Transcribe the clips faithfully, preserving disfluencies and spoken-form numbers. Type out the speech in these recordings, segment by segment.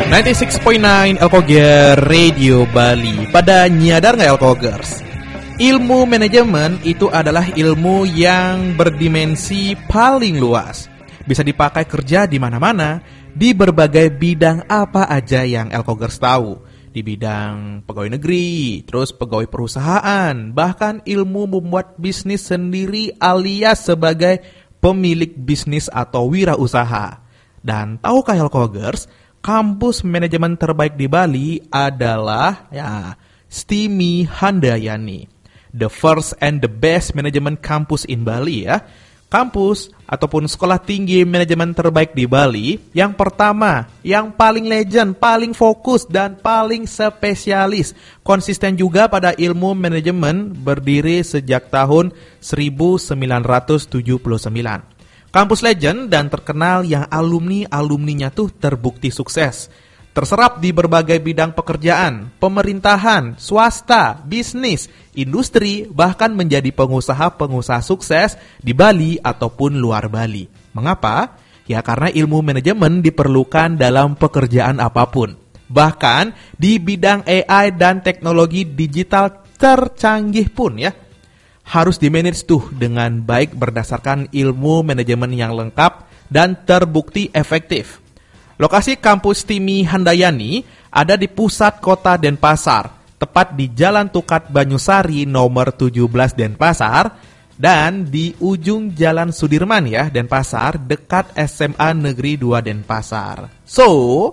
sembilan puluh enam koma sembilan Elkoger Radio Bali. Pada nyadar nggak Elkogers? Ilmu manajemen itu adalah ilmu yang berdimensi paling luas. Bisa dipakai kerja di mana-mana, di berbagai bidang apa aja yang Elkogers tahu. Di bidang pegawai negeri, terus pegawai perusahaan, bahkan ilmu membuat bisnis sendiri alias sebagai pemilik bisnis atau wirausaha. Dan tahukah Elkogers, kampus manajemen terbaik di Bali adalah ya Stimi Handayani, the first and the best management campus in Bali ya. Kampus ataupun sekolah tinggi manajemen terbaik di Bali yang pertama, yang paling legend, paling fokus dan paling spesialis, konsisten juga pada ilmu manajemen, berdiri sejak tahun seribu sembilan ratus tujuh puluh sembilan. Kampus legend dan terkenal yang alumni-alumninya tuh terbukti sukses. Terserap di berbagai bidang pekerjaan, pemerintahan, swasta, bisnis, industri, bahkan menjadi pengusaha-pengusaha sukses di Bali ataupun luar Bali. Mengapa? Ya karena ilmu manajemen diperlukan dalam pekerjaan apapun. Bahkan di bidang A I dan teknologi digital tercanggih pun ya. Harus dimanage tuh dengan baik berdasarkan ilmu manajemen yang lengkap dan terbukti efektif. Lokasi kampus Stimi Handayani ada di pusat kota Denpasar, tepat di Jalan Tukat Banyusari nomor tujuh belas Denpasar, dan di ujung Jalan Sudirman ya, Denpasar, dekat S M A Negeri dua Denpasar. So,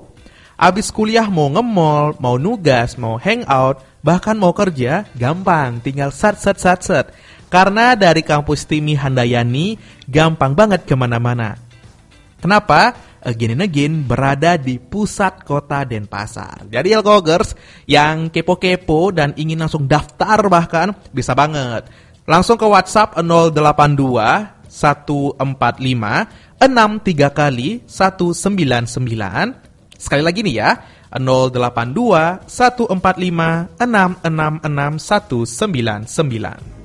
abis kuliah mau nge-mall, mau nugas, mau hangout, bahkan mau kerja, gampang, tinggal sat-sat-sat-sat. Karena dari kampus Stimi Handayani, gampang banget kemana-mana. Kenapa? Again and again berada di pusat kota Denpasar. Jadi Elkogers yang kepo-kepo dan ingin langsung daftar bahkan bisa banget. Langsung ke WhatsApp nol delapan dua satu empat lima enam tiga kali satu sembilan sembilan. Sekali lagi nih ya, nol delapan dua satu empat lima enam enam enam satu sembilan sembilan.